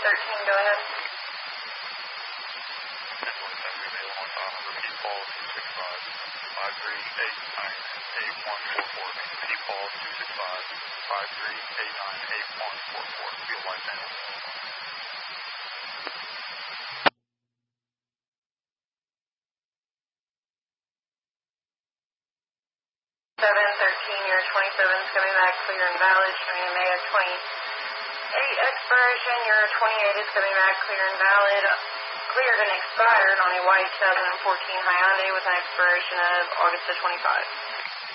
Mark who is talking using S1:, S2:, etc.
S1: go ahead.
S2: Repeat call 265-5389-8144. Repeat call 265-5389-8144. Field line panel.
S1: 713, your 27 is coming back clear and valid, showing a May of 28 expiration. Your 28 is coming back clear and valid, cleared and expired on a white 2014 Hyundai with an expiration of August the 25.